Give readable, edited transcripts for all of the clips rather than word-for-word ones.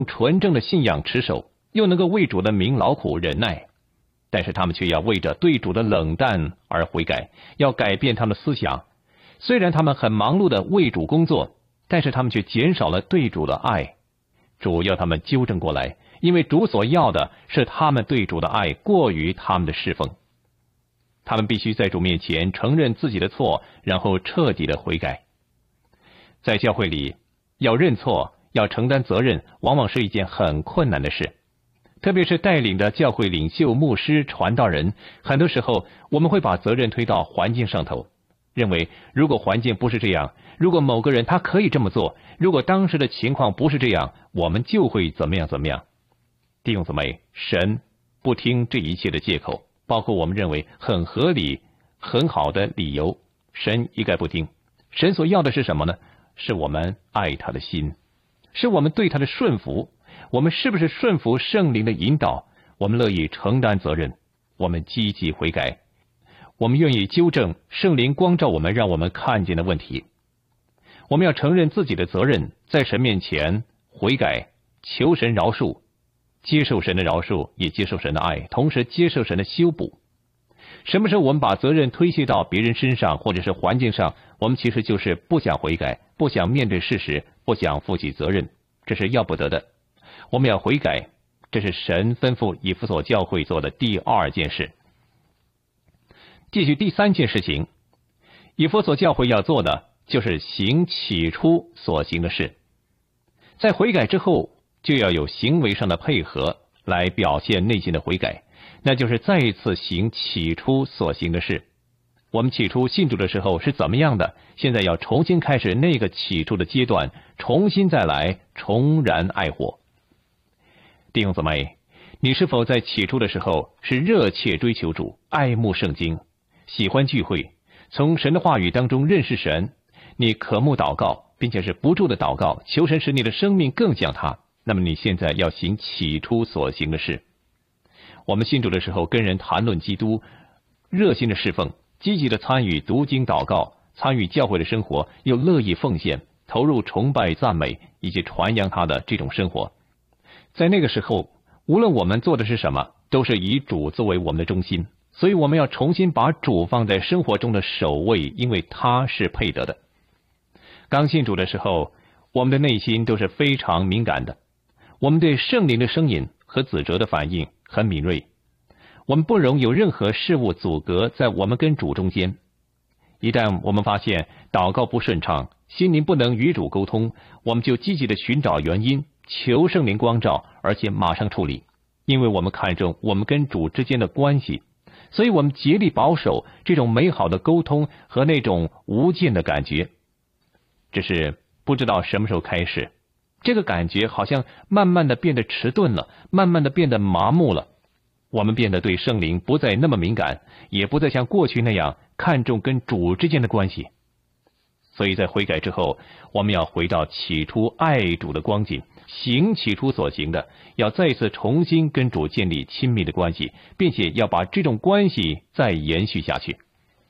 纯正的信仰持守，又能够为主的名劳苦忍耐，但是他们却要为着对主的冷淡而悔改，要改变他们的思想。虽然他们很忙碌的为主工作，但是他们却减少了对主的爱。主要他们纠正过来，因为主所要的是他们对主的爱过于他们的侍奉。他们必须在主面前承认自己的错，然后彻底的悔改。在教会里，要认错，要承担责任，往往是一件很困难的事。特别是带领的教会领袖、牧师、传道人，很多时候我们会把责任推到环境上头，认为如果环境不是这样，如果某个人他可以这么做，如果当时的情况不是这样，我们就会怎么样怎么样。弟兄姊妹，神不听这一切的借口，包括我们认为很合理、很好的理由，神一概不听。神所要的是什么呢？是我们爱他的心，是我们对他的顺服。我们是不是顺服圣灵的引导？我们乐意承担责任，我们积极悔改，我们愿意纠正圣灵光照我们，让我们看见的问题。我们要承认自己的责任，在神面前悔改，求神饶恕，接受神的饶恕，也接受神的爱，同时接受神的修补。什么时候我们把责任推卸到别人身上，或者是环境上，我们其实就是不想悔改，不想面对事实，不想负起责任，这是要不得的。我们要悔改，这是神吩咐以弗所教会做的第二件事。继续第三件事情，以弗所教会要做的就是行起初所行的事。在悔改之后，就要有行为上的配合来表现内心的悔改，那就是再一次行起初所行的事。我们起初信主的时候是怎么样的，现在要重新开始那个起初的阶段，重新再来，重燃爱火。弟兄姊妹，你是否在起初的时候是热切追求主，爱慕圣经，喜欢聚会，从神的话语当中认识神，你渴慕祷告，并且是不住的祷告，求神使你的生命更像他，那么你现在要行起初所行的事。我们信主的时候跟人谈论基督，热心的侍奉，积极的参与读经祷告，参与教会的生活，又乐意奉献，投入崇拜赞美以及传扬他的这种生活。在那个时候，无论我们做的是什么，都是以主作为我们的中心，所以我们要重新把主放在生活中的首位，因为他是配得的。刚信主的时候，我们的内心都是非常敏感的，我们对圣灵的声音和子哲的反应很敏锐，我们不容有任何事物阻隔在我们跟主中间。一旦我们发现祷告不顺畅，心灵不能与主沟通，我们就积极的寻找原因，求圣灵光照，而且马上处理，因为我们看重我们跟主之间的关系，所以我们竭力保守这种美好的沟通和那种无间的感觉。只是不知道什么时候开始，这个感觉好像慢慢的变得迟钝了，慢慢的变得麻木了。我们变得对圣灵不再那么敏感，也不再像过去那样看重跟主之间的关系。所以在悔改之后，我们要回到起初爱主的光景，行起初所行的，要再一次重新跟主建立亲密的关系，并且要把这种关系再延续下去。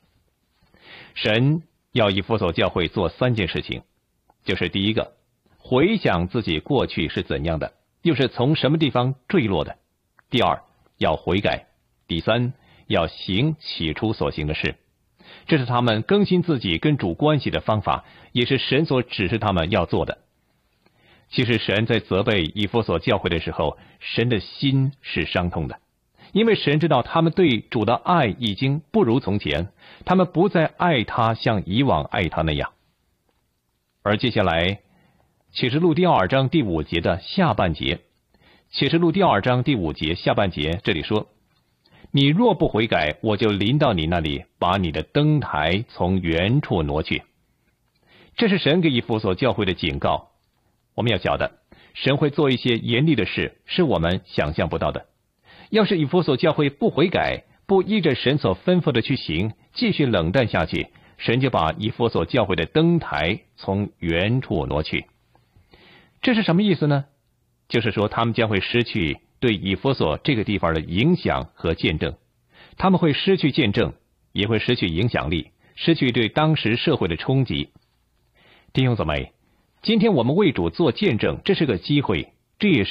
神要以弗所教会做三件事情，就是第一个，回想自己过去是怎样的，又是从什么地方坠落的；第二，要悔改；第三，要行起初所行的事。这是他们更新自己跟主关系的方法，也是神所指示他们要做的。其实神在责备以弗所教会的时候，神的心是伤痛的，因为神知道他们对主的爱已经不如从前，他们不再爱他像以往爱他那样。而接下来启示录第2章第5节的下半节，启示录第2章第5节下半节，这里说，你若不悔改，我就临到你那里，把你的灯台从原处挪去。这是神给以弗所教会的警告。我们要晓得，神会做一些严厉的事，是我们想象不到的。要是以弗所教会不悔改，不依着神所吩咐的去行，继续冷淡下去，神就把以弗所教会的灯台从原处挪去。这是什么意思呢？就是说他们将会失去对以弗所这个地方的影响和见证，他们会失去见证，也会失去影响力，失去对当时社会的冲击。弟兄姊妹，今天我们为主做见证，这是个机会， 这也